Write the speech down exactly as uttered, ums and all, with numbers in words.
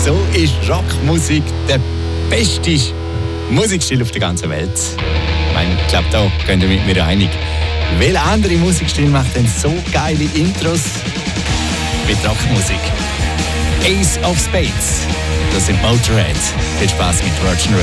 so ist Rockmusik der beste Musikstil auf der ganzen Welt. Ich meine, ich glaube, da könnt ihr mit mir einig. Welcher andere Musikstil macht denn so geile Intros mit Rockmusik? Ace of Spades, das sind Motorhead. Viel Spaß mit Virgin Radio.